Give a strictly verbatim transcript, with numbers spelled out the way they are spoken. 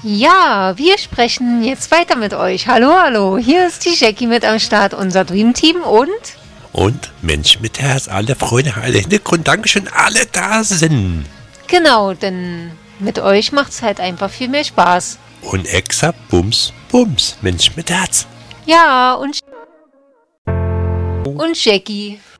Ja, wir sprechen jetzt weiter mit euch. Hallo, hallo, hier ist die Jackie mit am Start, unser Dream Team und... Und Mensch mit Herz, alle Freunde, alle Hintergrund, Dankeschön, alle da sind. Genau, denn mit euch macht's halt einfach viel mehr Spaß. Und Exa, Bums, Bums, Mensch mit Herz. Ja, und... Und Jackie.